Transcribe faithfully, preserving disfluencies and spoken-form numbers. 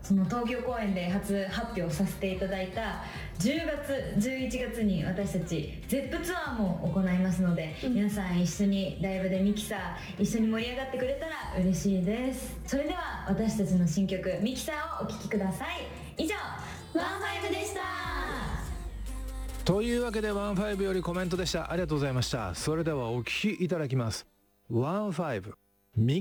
その東京公演で初発表させていただいたじゅうがつじゅういちがつに私たち ゼップ ツアーも行いますので、うん、皆さん一緒にライブでミキサー一緒に盛り上がってくれたら嬉しいです。それでは私たちの新曲ミキサーをお聴きください。以上ワンファイブでした。 というわけでワンファイブよりコメントでした。ありがとうございました。それではお聴きいただきます。ワンファイブ